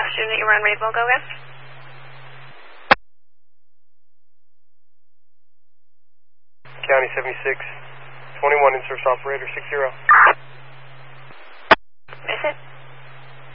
student that you were on Rainbow, go again. County 76, 21 in-service operator 60. Is it?